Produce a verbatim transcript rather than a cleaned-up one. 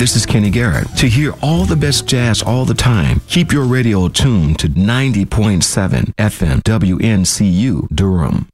this is Kenny Garrett. To hear all the best jazz all the time, keep your radio tuned to ninety point seven F M W N C U Durham.